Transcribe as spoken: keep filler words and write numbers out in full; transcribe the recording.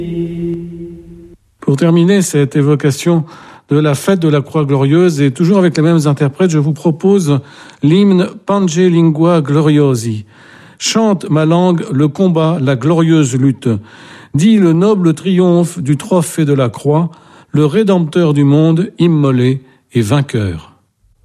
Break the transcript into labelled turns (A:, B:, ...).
A: Pour terminer cette évocation de la fête de la Croix Glorieuse, et toujours avec les mêmes interprètes, je vous propose l'hymne Pange Lingua Gloriosi. Chante ma langue le combat, la glorieuse lutte. Dit le noble triomphe du trophée de la croix, le Rédempteur du monde, immolé et vainqueur.